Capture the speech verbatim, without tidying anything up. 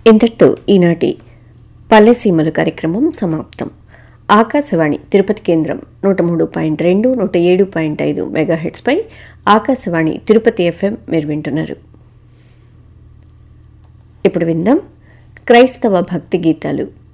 ఇంతటితో ఈనాటి పల్లెసీమలు కార్యక్రమం సమాప్తం. ఆకాశవాణి తిరుపతి కేంద్రం నూట మూడు పాయింట్ రెండు నూట ఏడు పాయింట్ ఐదు మెగాహెట్స్పై ఆకాశవాణి తిరుపతి ఎఫ్ఎం మీరు వింటున్నారు. ఇప్పుడు విందాం క్రైస్తవ భక్తి గీతాలు.